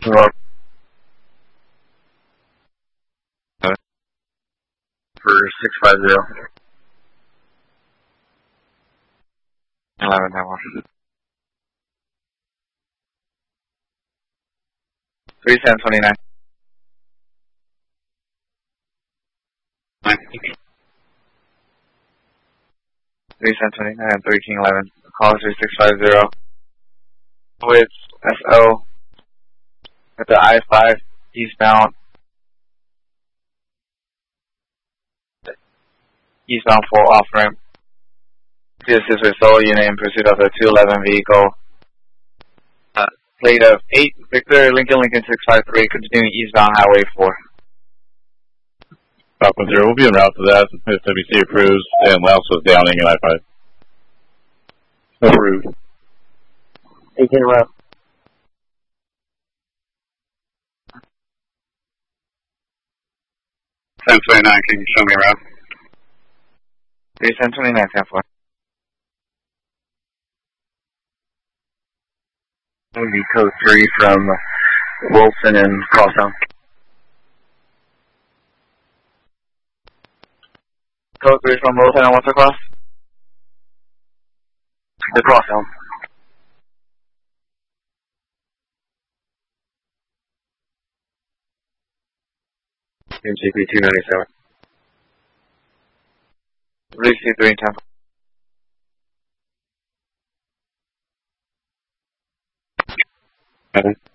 Well, for 650. 11 that one. 3729. 3729 and 1311. Call 3650. With SO at the I-5 eastbound 4 off ramp. This is with solo unit in pursuit of the 211 vehicle. Plate of 8 Victor Lincoln 653 continuing eastbound Highway 4. Falcon 0, we'll be en route to that if WC approves and Laos was downing in I-5. Approved. 18 route. Can you show me around? 3729, 10-4. Maybe code 3 from Wilson and Crosstown. Code 3 from Wilson and what's across? The Crosstown. MGP 297. Receive 3 10.